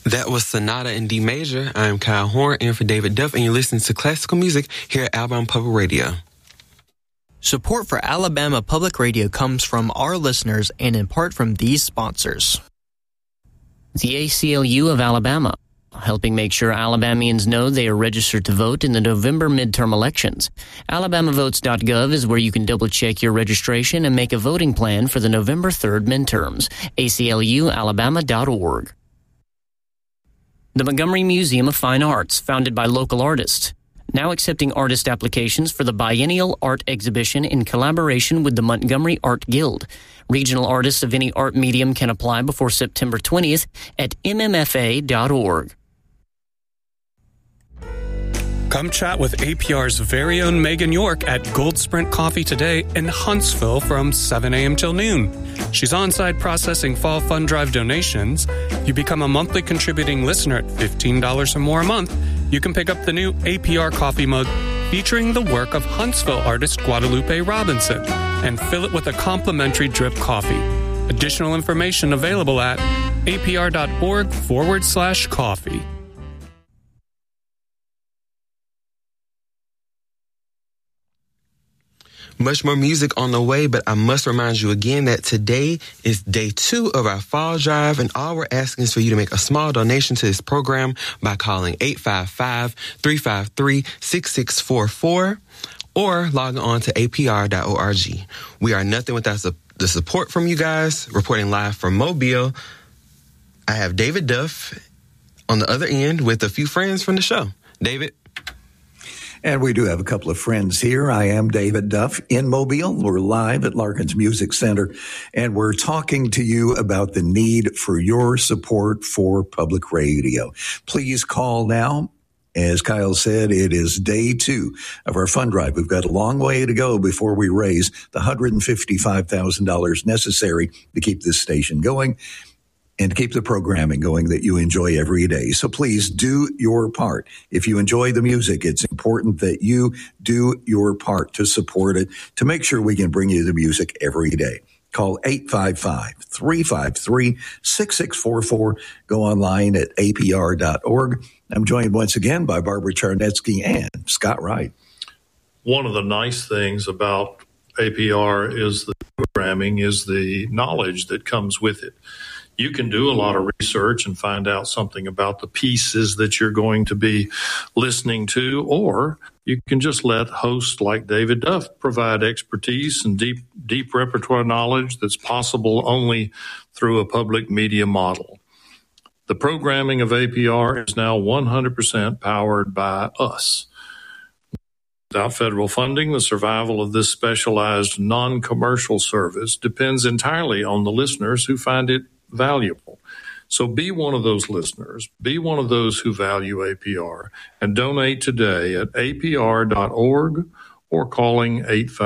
That was Sonata in D Major. I'm Kyle Horn in for David Duff, and you're listening to classical music here at Alabama Public Radio. Support for Alabama Public Radio comes from our listeners and in part from these sponsors. The ACLU of Alabama, helping make sure Alabamians know they are registered to vote in the November midterm elections. AlabamaVotes.gov is where you can double-check your registration and make a voting plan for the November 3rd midterms. ACLUalabama.org. The Montgomery Museum of Fine Arts, founded by local artists, now accepting artist applications for the biennial art exhibition in collaboration with the Montgomery Art Guild. Regional artists of any art medium can apply before September 20th at mmfa.org. Come chat with APR's very own Megan York at Gold Sprint Coffee today in Huntsville from 7 a.m. till noon. She's on-site processing Fall Fund Drive donations. You become a monthly contributing listener at $15 or more a month. You can pick up the new APR coffee mug featuring the work of Huntsville artist Guadalupe Robinson and fill it with a complimentary drip coffee. Additional information available at apr.org/coffee. Much more music on the way, but I must remind you again that today is day 2 of our fall drive, and all we're asking is for you to make a small donation to this program by calling 855-353-6644 or logging on to apr.org. We are nothing without the support from you guys. Reporting live from Mobile, I have David Duff on the other end with a few friends from the show. David? And we do have a couple of friends here. I am David Duff in Mobile. We're live at Larkins Music Center, and we're talking to you about the need for your support for public radio. Please call now. As Kyle said, it is day 2 of our fund drive. We've got a long way to go before we raise the $155,000 necessary to keep this station going and keep the programming going that you enjoy every day. So please do your part. If you enjoy the music, it's important that you do your part to support it, to make sure we can bring you the music every day. Call 855-353-6644. Go online at apr.org. I'm joined once again by Barbara Charnetsky and Scott Wright. One of the nice things about APR is the programming, is the knowledge that comes with it. You can do a lot of research and find out something about the pieces that you're going to be listening to, or you can just let hosts like David Duff provide expertise and deep repertoire knowledge that's possible only through a public media model. The programming of APR is now 100% powered by us. Without federal funding, the survival of this specialized non-commercial service depends entirely on the listeners who find it valuable. So be one of those listeners, be one of those who value APR, and donate today at apr.org or calling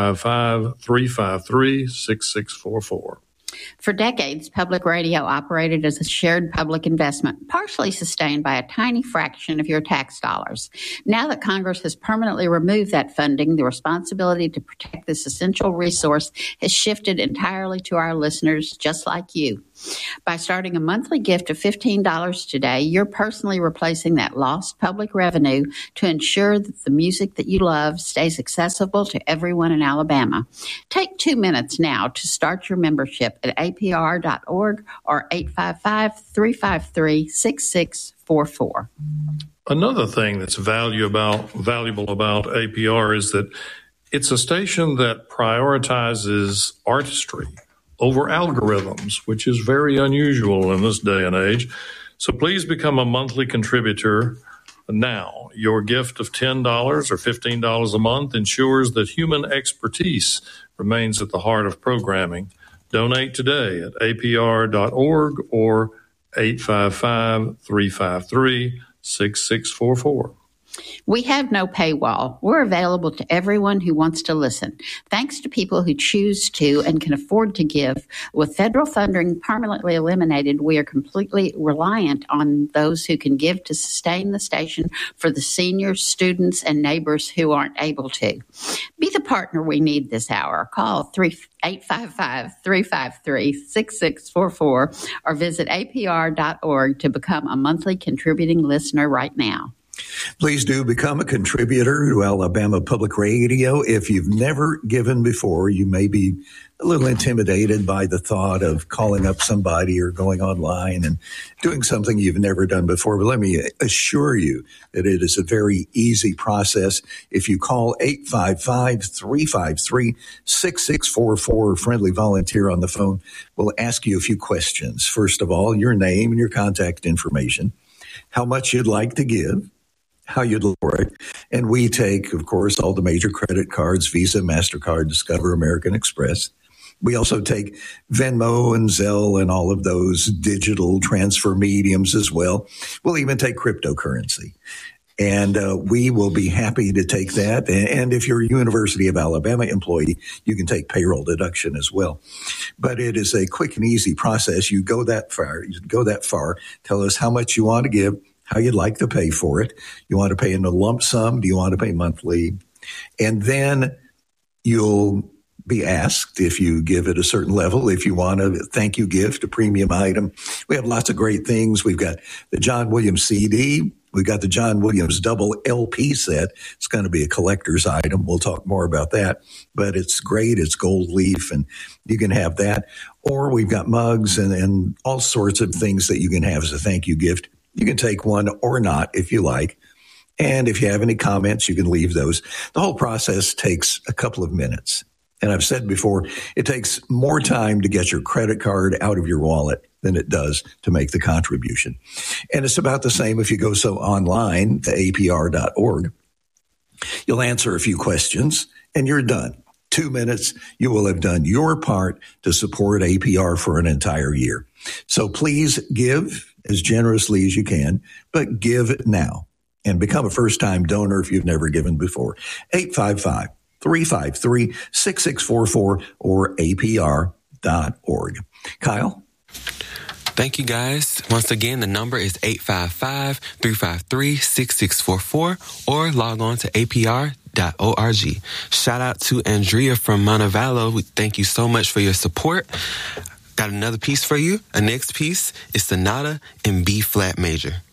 855-353-6644. For decades, public radio operated as a shared public investment, partially sustained by a tiny fraction of your tax dollars. Now that Congress has permanently removed that funding, the responsibility to protect this essential resource has shifted entirely to our listeners, just like you. By starting a monthly gift of $15 today, you're personally replacing that lost public revenue to ensure that the music that you love stays accessible to everyone in Alabama. Take 2 minutes now to start your membership at apr.org or 855-353-6644. Another thing that's valuable about APR is that it's a station that prioritizes artistry over algorithms, which is very unusual in this day and age. So please become a monthly contributor now. Your gift of $10 or $15 a month ensures that human expertise remains at the heart of programming. Donate today at apr.org or 855-353-6644. We have no paywall. We're available to everyone who wants to listen. Thanks to people who choose to and can afford to give. With federal funding permanently eliminated, we are completely reliant on those who can give to sustain the station for the seniors, students, and neighbors who aren't able to. Be the partner we need this hour. Call 855-353-6644 or visit apr.org to become a monthly contributing listener right now. Please do become a contributor to Alabama Public Radio. If you've never given before, you may be a little intimidated by the thought of calling up somebody or going online and doing something you've never done before. But let me assure you that it is a very easy process. If you call 855-353-6644, a friendly volunteer on the phone will ask you a few questions. First of all, your name and your contact information, how much you'd like to give, how you'd lower it. And we take, of course, all the major credit cards, Visa, MasterCard, Discover, American Express. We also take Venmo and Zelle and all of those digital transfer mediums as well. We'll even take cryptocurrency. And we will be happy to take that. And if you're a University of Alabama employee, you can take payroll deduction as well. But it is a quick and easy process. You go that far. Tell us how much you want to give, how you'd like to pay for it. You want to pay in a lump sum? Do you want to pay monthly? And then you'll be asked, if you give at a certain level, if you want a thank you gift, a premium item. We have lots of great things. We've got the John Williams CD. We've got the John Williams double LP set. It's going to be a collector's item. We'll talk more about that. But it's great. It's gold leaf, and you can have that. Or we've got mugs and all sorts of things that you can have as a thank you gift. You can take one or not if you like. And if you have any comments, you can leave those. The whole process takes a couple of minutes. And I've said before, it takes more time to get your credit card out of your wallet than it does to make the contribution. And it's about the same if you go online to apr.org. You'll answer a few questions and you're done. 2 minutes, you will have done your part to support APR for an entire year. So please give as generously as you can, but give now and become a first-time donor if you've never given before. 855-353-6644 or apr.org. Kyle? Thank you, guys. Once again, the number is 855-353-6644 or log on to apr.org. Shout out to Andrea from Montevallo. We thank you so much for your support. Got another piece for you. Our next piece is Sonata in B-flat major.